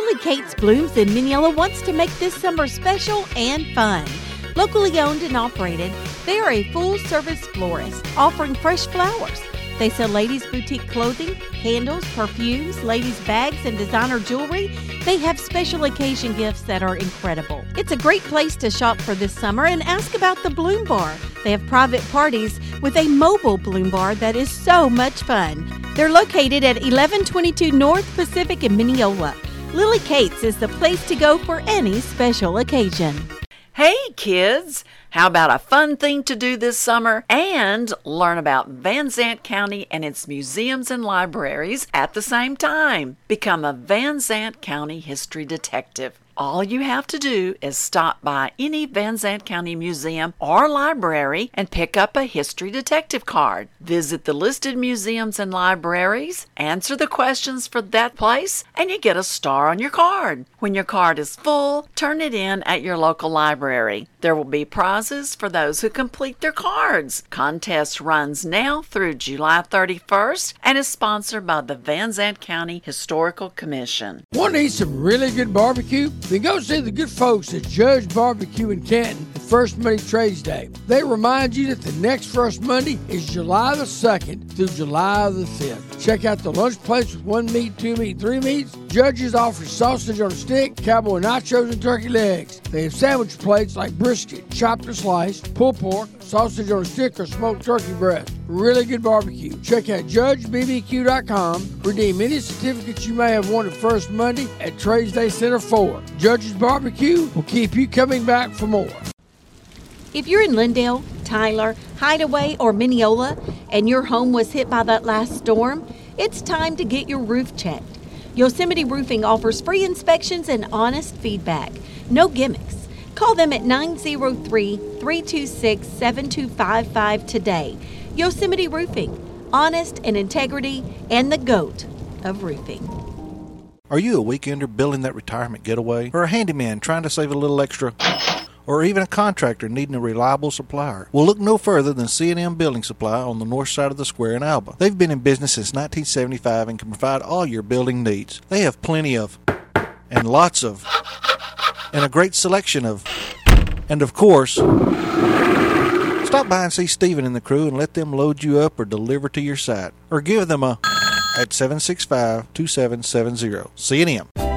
Lily Kate's Blooms in Mineola wants to make this summer special and fun. Locally owned and operated, they are a full-service florist offering fresh flowers. They sell ladies' boutique clothing, candles, perfumes, ladies' bags, and designer jewelry. They have special occasion gifts that are incredible. It's a great place to shop for this summer and ask about the Bloom Bar. They have private parties with a mobile Bloom Bar that is so much fun. They're located at 1122 North Pacific in Mineola. Lily Kate's is the place to go for any special occasion. Hey kids, how about a fun thing to do this summer and learn about Van Zant County and its museums and libraries at the same time? Become a Van Zant County history detective. All you have to do is stop by any Van Zant County museum or library and pick up a history detective card. Visit the listed museums and libraries, answer the questions for that place, and you get a star on your card. When your card is full, turn it in at your local library. There will be prizes for those who complete their cards. Contest runs now through July 31st and is sponsored by the Van Zant County Historical Commission. Want to eat some really good barbecue? Then go see the good folks at Judge Barbecue in Canton the first Monday Trades Day. They remind you that the next First Monday is July the 2nd through July the 5th. Check out the lunch place with 1 meat, 2 meat, 3 meats. Judges offer sausage on a stick, cowboy nachos, and turkey legs. They have sandwich plates like brisket, chopped or sliced, pulled pork, sausage on a stick, or smoked turkey breast. Really good barbecue. Check out JudgeBBQ.com. Redeem any certificates you may have won at First Monday at Trades Day Center 4. Judge's Barbecue will keep you coming back for more. If you're in Lindale, Tyler, Hideaway, or Mineola, and your home was hit by that last storm, it's time to get your roof checked. Yosemite Roofing offers free inspections and honest feedback. No gimmicks. Call them at 903-326-7255 today. Yosemite Roofing, honest and integrity, and the GOAT of roofing. Are you a weekender building that retirement getaway? Or a handyman trying to save a little extra? Or even a contractor needing a reliable supplier? Well, look no further than C&M Building Supply on the north side of the square in Alba. They've been in business since 1975 and can provide all your building needs. They have plenty of, and lots of, and a great selection of, and of course, stop by and see Stephen and the crew and let them load you up or deliver to your site. Or give them a at 765-2770. C&M.